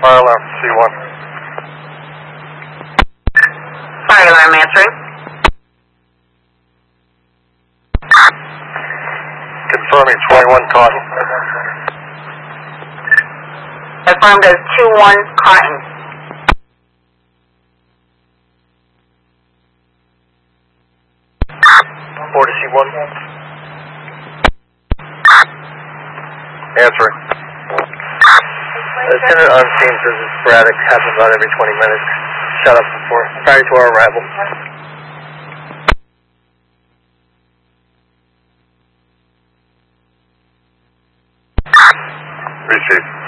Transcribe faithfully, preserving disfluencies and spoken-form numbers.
Fire alarm, C one. Fire alarm answering. Confirming twenty-one Cotton. Affirmed as two one Cotton. four to C one. Answering. Lieutenant on scene says it's sporadic, happens about every twenty minutes. Shut up before, prior to our arrival. Receive.